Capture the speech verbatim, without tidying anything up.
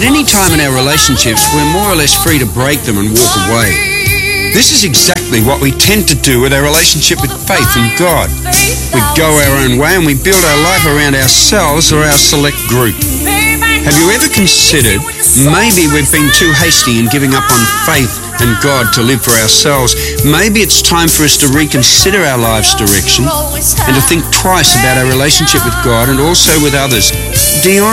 at any time in our relationships, we're more or less free to break them and walk away. This is exactly what we tend to do with our relationship with faith and God. We go our own way and we build our life around ourselves or our select group. Have you ever considered maybe we've been too hasty in giving up on faith and God to live for ourselves? Maybe it's time for us to reconsider our life's direction and to think twice about our relationship with God and also with others. Dion